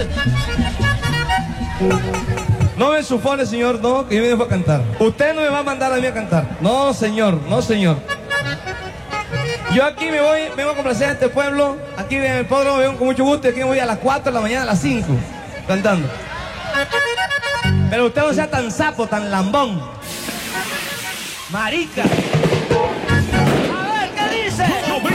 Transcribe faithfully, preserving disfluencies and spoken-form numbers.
mal. No me supone, señor, no, que yo me dejo a cantar. Usted no me va a mandar a mí a cantar. No, señor, no, señor. Yo aquí me voy, vengo a complacer a este pueblo. Aquí en el podro me vengo con mucho gusto. Y aquí me voy a las cuatro de la mañana, a las cinco, cantando. Pero usted no sea tan sapo, tan lambón. Marica.